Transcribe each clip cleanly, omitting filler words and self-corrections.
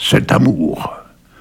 cet amour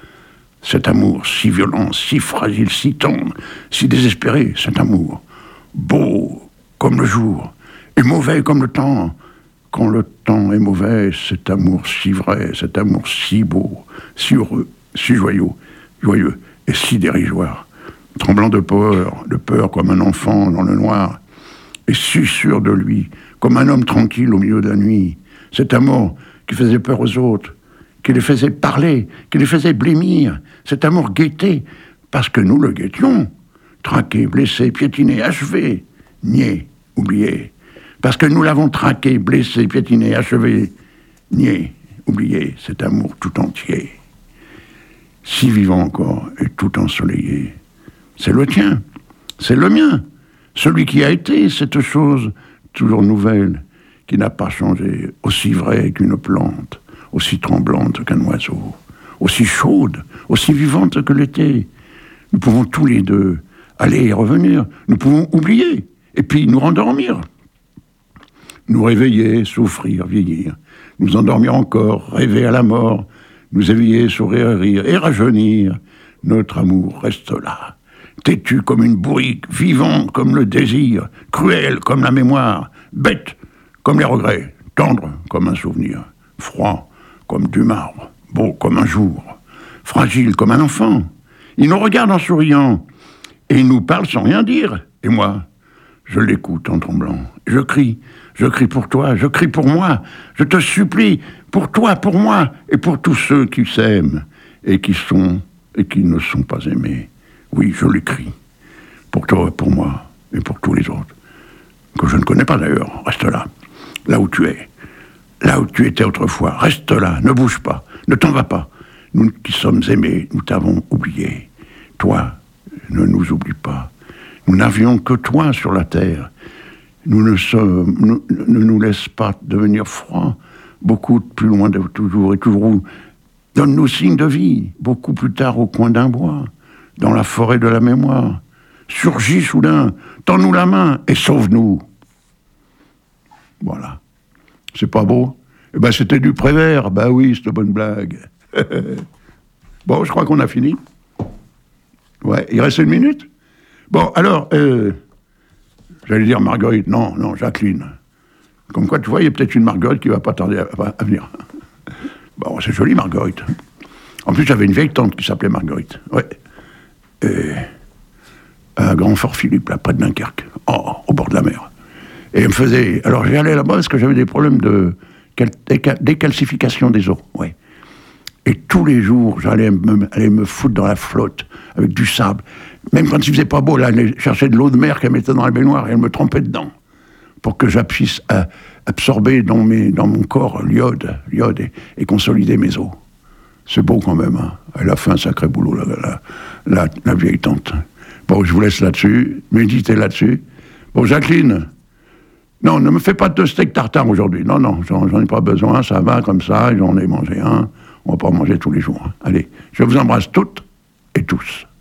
si violent, si fragile, si tendre, si désespéré, cet amour, beau comme le jour, et mauvais comme le temps. Quand le temps est mauvais, cet amour si vrai, cet amour si beau, si heureux, si joyeux et si dérisoire, tremblant de peur comme un enfant dans le noir, et si sûr de lui, comme un homme tranquille au milieu de la nuit. Cet amour qui faisait peur aux autres, qui les faisait parler, qui les faisait blêmir, cet amour guetté, parce que nous le guettions, traqué, blessé, piétiné, achevé, nié, oublié, parce que nous l'avons traqué, blessé, piétiné, achevé, nié, oublié, cet amour tout entier, si vivant encore et tout ensoleillé. C'est le tien, c'est le mien, celui qui a été cette chose toujours nouvelle, qui n'a pas changé, aussi vraie qu'une plante, aussi tremblante qu'un oiseau, aussi chaude, aussi vivante que l'été. Nous pouvons tous les deux aller et revenir, nous pouvons oublier, et puis nous rendormir. Nous réveiller, souffrir, vieillir, nous endormir encore, rêver à la mort, nous éveiller, sourire et rire, et rajeunir. Notre amour reste là, têtu comme une bourrique, vivant comme le désir, cruel comme la mémoire, bête comme les regrets, tendre comme un souvenir, froid comme du marbre, beau comme un jour, fragile comme un enfant. Il nous regarde en souriant, et il nous parle sans rien dire. Et moi, je l'écoute en tremblant. Je crie pour toi, je crie pour moi, je te supplie, pour toi, pour moi, et pour tous ceux qui s'aiment, et qui sont, et qui ne sont pas aimés. Oui, je l'écris, pour toi, pour moi, et pour tous les autres, que je ne connais pas d'ailleurs. Reste là où tu es, là où tu étais autrefois, reste là, ne bouge pas, ne t'en vas pas. Nous qui sommes aimés, nous t'avons oublié. Toi, ne nous oublie pas. Nous n'avions que toi sur la terre. Ne nous laisse pas devenir froid, beaucoup plus loin de toujours et toujours. Donne-nous signe de vie, beaucoup plus tard au coin d'un bois, dans la forêt de la mémoire. Surgis soudain, tends-nous la main et sauve-nous. Voilà. C'est pas beau? Eh ben, c'était du Prévert. Ben oui, c'est une bonne blague. Bon, je crois qu'on a fini. Ouais, il reste 1 minute. Bon, alors, j'allais dire Marguerite. Non, Jacqueline. Comme quoi, tu vois, il y a peut-être une Marguerite qui va pas tarder à venir. Bon, c'est joli, Marguerite. En plus, j'avais une vieille tante qui s'appelait Marguerite. Ouais. Et à Grand-Fort-Philippe, là, près de Dunkerque. Oh, au bord de la mer. Et elle me faisait... Alors, j'y allais là-bas parce que j'avais des problèmes de décalcification des os. Ouais. Et tous les jours, j'allais aller me foutre dans la flotte avec du sable. Même quand il faisait pas beau, là, elle cherchait de l'eau de mer qu'elle mettait dans la baignoire et elle me trempait dedans pour que puisse absorber dans mon corps l'iode et consolider mes os. C'est beau quand même. Hein. Elle a fait un sacré boulot, la vieille tante. Bon, je vous laisse là-dessus. Méditez là-dessus. Bon, Jacqueline, non, ne me fais pas de steak tartare aujourd'hui. Non, j'en ai pas besoin. Ça va comme ça. J'en ai mangé un. On va pas manger tous les jours. Allez, je vous embrasse toutes et tous.